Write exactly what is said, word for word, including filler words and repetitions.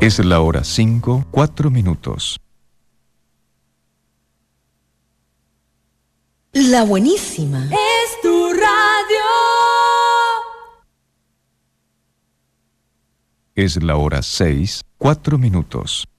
Es la hora cinco, cuatro minutos. La buenísima. Es tu radio. Es la hora seis, cuatro minutos.